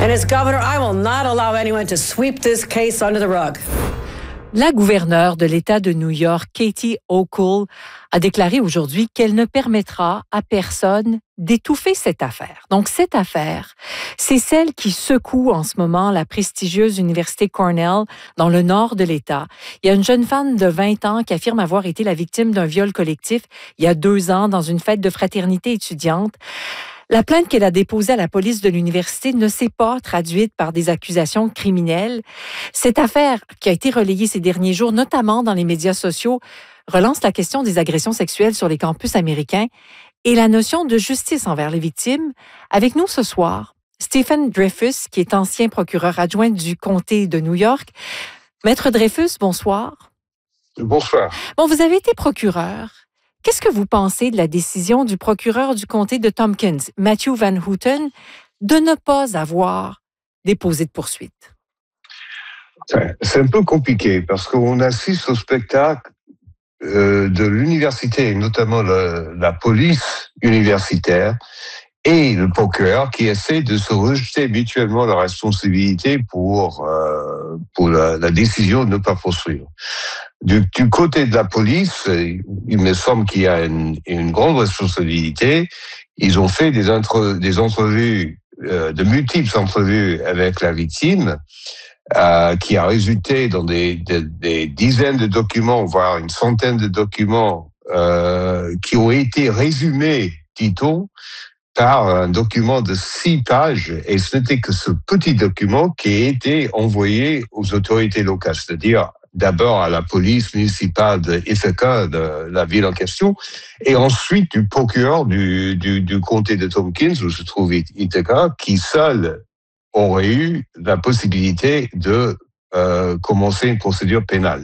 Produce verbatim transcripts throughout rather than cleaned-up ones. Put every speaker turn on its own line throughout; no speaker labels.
And as governor, I will not allow anyone to sweep this case under the rug.
La gouverneure de l'État de New York, Katie Hochul, a déclaré aujourd'hui qu'elle ne permettra à personne d'étouffer cette affaire. Donc, cette affaire, c'est celle qui secoue en ce moment la prestigieuse université Cornell dans le nord de l'État. Il y a une jeune femme de vingt ans qui affirme avoir été la victime d'un viol collectif il y a deux ans dans une fête de fraternité étudiante. La plainte qu'elle a déposée à la police de l'université ne s'est pas traduite par des accusations criminelles. Cette affaire, qui a été relayée ces derniers jours, notamment dans les médias sociaux, relance la question des agressions sexuelles sur les campus américains et la notion de justice envers les victimes. Avec nous ce soir, Stephen Dreyfus, qui est ancien procureur adjoint du comté de New York. Maître Dreyfus, bonsoir.
Bonsoir.
Bon, vous avez été procureur. Qu'est-ce que vous pensez de la décision du procureur du comté de Tompkins, Matthew Van Houten, de ne pas avoir déposé de poursuite?
C'est un peu compliqué parce qu'on assiste au spectacle euh, de l'université, notamment la, la police universitaire et le procureur qui essaient de se rejeter mutuellement la responsabilité pour, euh, pour la, la décision de ne pas poursuivre. Du, du côté de la police, il me semble qu'il y a une, une grande responsabilité. Ils ont fait des, entre, des entrevues, euh, de multiples entrevues avec la victime, euh, qui a résulté dans des, des, des dizaines de documents, voire une centaine de documents, euh, qui ont été résumés, dit-on, par un document de six pages, et ce n'était que ce petit document qui a été envoyé aux autorités locales, c'est-à-dire d'abord à la police municipale de Ithaca, de la ville en question, et ensuite du procureur du, du, du comté de Tompkins, où se trouve Ithaca, qui seul aurait eu la possibilité de euh, commencer une procédure pénale.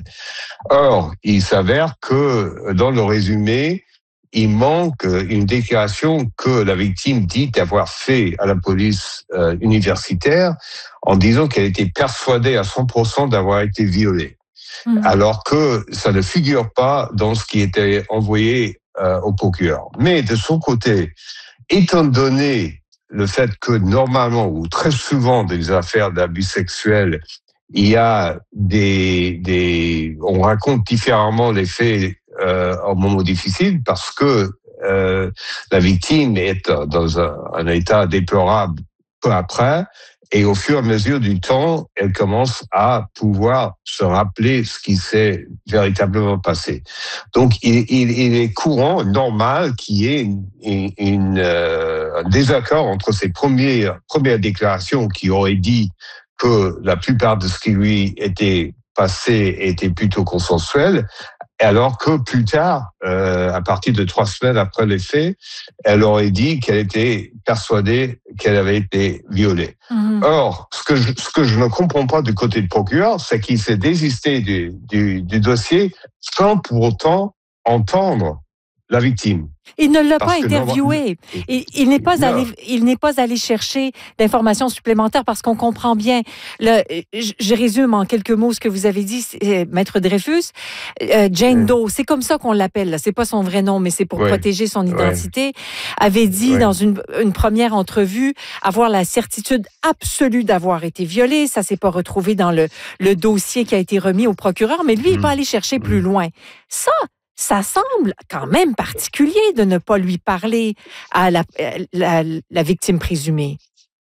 Or, il s'avère que dans le résumé, il manque une déclaration que la victime dit avoir fait à la police euh, universitaire en disant qu'elle était persuadée à cent pour cent d'avoir été violée. Mmh. Alors que ça ne figure pas dans ce qui était envoyé euh, au procureur. Mais de son côté, étant donné le fait que normalement, ou très souvent, dans les affaires d'abus sexuels, il y a des, des, on raconte différemment les faits euh, en moment difficile parce que euh, la victime est dans un, un état déplorable peu après. Et au fur et à mesure du temps, elle commence à pouvoir se rappeler ce qui s'est véritablement passé. Donc, il, il, il est courant, normal, qu'il y ait une, une, une, euh, un désaccord entre ces premières, premières déclarations qui auraient dit que la plupart de ce qui lui était passé était plutôt consensuel, alors que plus tard, euh, à partir de trois semaines après les faits, elle aurait dit qu'elle était persuadée qu'elle avait été violée. Mmh. Or, ce que, je, ce que je ne comprends pas du côté du procureur, c'est qu'il s'est désisté du, du, du dossier sans pour autant entendre la victime.
Il ne l'a pas interviewé. Il, il n'est pas allé, il n'est pas allé chercher d'informations supplémentaires parce qu'on comprend bien. Le, je, je résume en quelques mots ce que vous avez dit, Maître Dreyfus. Euh, Jane oui. Doe, c'est comme ça qu'on l'appelle. Là. C'est pas son vrai nom, mais c'est pour oui. protéger son identité. Oui. Avait dit oui. dans une, une première entrevue avoir la certitude absolue d'avoir été violée. Ça s'est pas retrouvé dans le, le dossier qui a été remis au procureur, mais lui, mmh. il n'est pas allé chercher mmh. plus loin. Ça. Ça semble quand même particulier de ne pas lui parler à la, la, la victime présumée.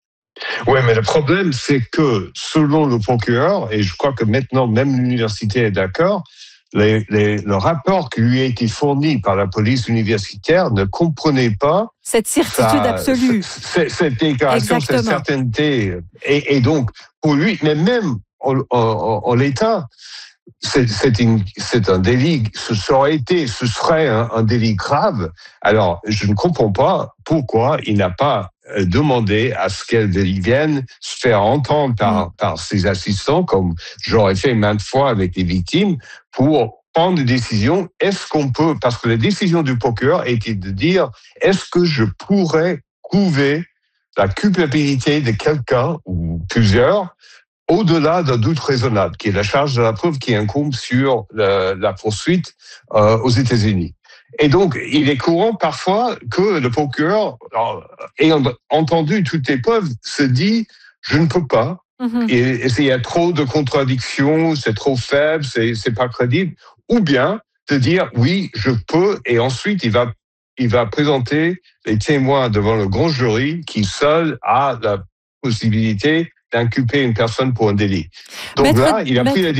Oui, mais le problème, c'est que selon le procureur, et je crois que maintenant même l'université est d'accord, les, les, le rapport qui lui a été fourni par la police universitaire ne comprenait pas
cette certitude sa, absolue,
cette, cette déclaration, Exactement. cette certainté. Et, et donc, pour lui, mais même en, en, en l'état, C'est, c'est, une, c'est un délit, ce serait été, ce serait un, un délit grave. Alors, je ne comprends pas pourquoi il n'a pas demandé à ce qu'elle vienne se faire entendre par, mmh. par ses assistants, comme j'aurais fait maintes fois avec les victimes, pour prendre une décision. Est-ce qu'on peut, parce que la décision du procureur était de dire, est-ce que je pourrais prouver la culpabilité de quelqu'un ou plusieurs au-delà d'un doute raisonnable, qui est la charge de la preuve qui incombe sur la, la poursuite euh, aux États-Unis. Et donc, il est courant parfois que le procureur, ayant entendu toutes les preuves, se dit je ne peux pas.
Mhm.
Et, et il y a trop de contradictions, c'est trop faible, c'est, c'est pas crédible. Ou bien de dire oui, je peux, et ensuite il va, il va présenter les témoins devant le grand jury qui seul a la possibilité d'inculper une personne pour un délit. Donc
Maître,
là, il a pris
maître,
la